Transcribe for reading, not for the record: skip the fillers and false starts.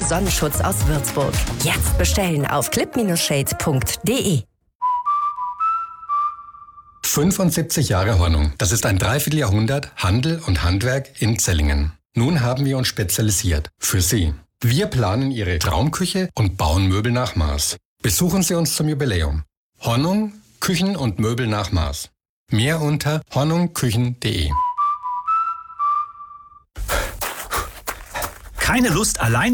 Sonnenschutz aus Würzburg. Jetzt bestellen auf clip-shade.de. 75 Jahre Hornung. Das ist ein Dreivierteljahrhundert Handel und Handwerk in Zellingen. Nun haben wir uns spezialisiert. Für Sie. Wir planen Ihre Traumküche und bauen Möbel nach Maß. Besuchen Sie uns zum Jubiläum. Hornung, Küchen und Möbel nach Maß. Mehr unter hornungküchen.de. Keine Lust, alleine